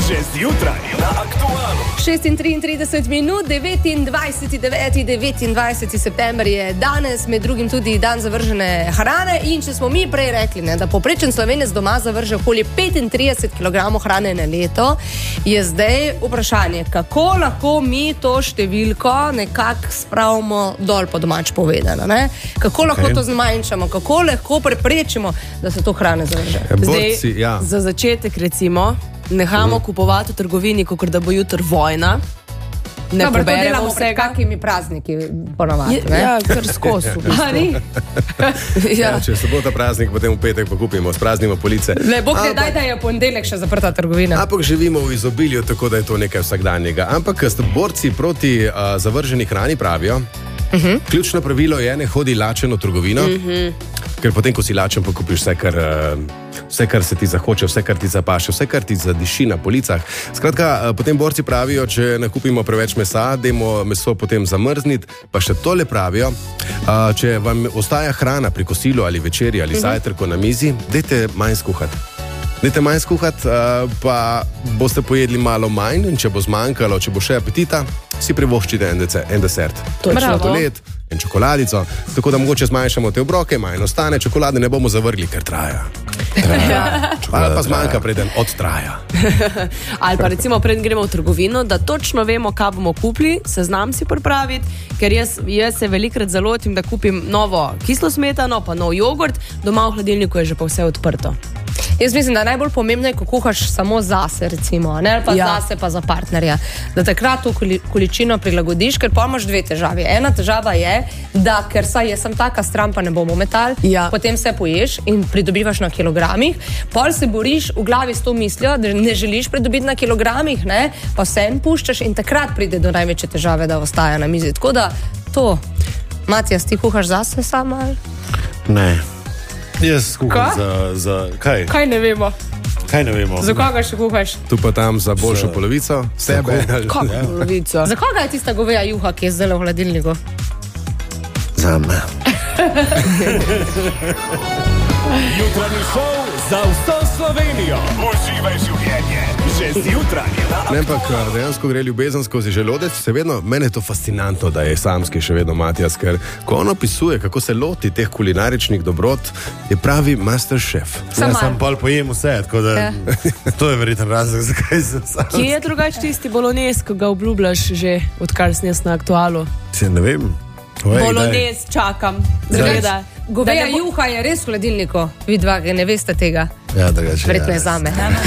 Že zjutraj na Aktualu. 6:33 minut, 29. september je danes, med drugim tudi dan zavržene hrane. In če smo mi prej rekli, da povprečen Slovenec doma zavrže okoli 35 kg hrane na leto, je zdaj vprašanje, kako lahko mi to številko nekako spravimo dol, po domač povedano. Ne? Kako lahko to zmanjšamo, kako lahko preprečimo, da se to hrane zavrže. Zdaj, Za začetek recimo, nehamo kupovati v trgovini, kot da bo jutr vojna. Ne Dobro, to poberemo delamo pred vsega. kakimi prazniki ponavadi. Ja, kar skozi. v bistvu. Ja, če se bo ta praznik, potem v petek pa kupimo, spraznimo police. Ne, Bog ne daj, da je ponedeljek še zaprta trgovina. Ampak živimo v izobilju, tako da je to nekaj vsakdanjega. Ampak borci proti zavrženi hrani pravijo, ključno pravilo je, ne hodi lačen v trgovino, ker potem, ko si lačen, pa kupiš vse, kar se ti zahoče, vse, kar ti zapaše, vse, kar ti zadiši na policah. Skratka, potem borci pravijo, če ne kupimo preveč mesa, dajmo meso potem zamrzniti, pa še tole pravijo, če vam ostaja hrana pri kosilu ali večerji ali zajtrku na mizi, dajte manj skuhati. Dajte manj skuhati, pa boste pojedli malo manj in če bo zmanjkalo, če bo še apetita, si privoščite en desert. Sladoled, en čokoladico, tako da mogoče zmanjšamo te obroke, manj ostane, čokolade ne bomo zavrgli, ker traja. Ali pa zmanjka, preden odtraja. Ali pa recimo, preden gremo v trgovino, da točno vemo, kaj bomo kupili, seznam si pripraviti, ker jaz se velikrat zalotim, da kupim novo kislo smetano, pa nov jogurt, doma v hladilniku je že pa vse odprto. Jaz mislim, da je najbolj pomembno, ko kuhaš samo zase, recimo, ne pa zase, pa za partnerja. Da takrat to količino prilagodiš, ker pa imaš dve težavi. Ena težava je, da ker jaz sem taka stran, pa ne bomo metal, potem se poješ in pridobivaš na kilogramih, pol se boriš v glavi s to mislijo, da ne želiš pridobiti na kilogramih, ne, pa vsem puščaš in takrat pride do največje težave, da ostaja na mizi. Tako da to, Matijas, ti kuhaš zase sama? Ne. Jaz kuham za kaj? Kaj ne vemo? Kaj ne vemo? Za koga še kuhaš? Tu pa tam za boljšo polovico sebe. Kako polovico? Za koga je tista goveja juha, ki je zdaj v hladilniku? Za me. Jutranji šov za vso Slovenijo. Uživaj življenje. Že zjutraj na Ne, ampak dejansko gre ljubezen skozi želodec. Mene je to fascinantno, da je samski še vedno Matijas, ker ko on opisuje, kako se loti teh kulinaričnih dobrot, je pravi master chef. Jaz sem pol pojem vse, tako da to je verjetno razlog, zakaj sem sam. Kje je drugač tisti bolognese, ko ga obljubljaš že, odkar sem jaz na Aktualu? Ne vem. Bolognese čakam. Goveja juha je res v hladilniku. Vi dva ne veste tega. Ja, drugače. Verjetno je zame.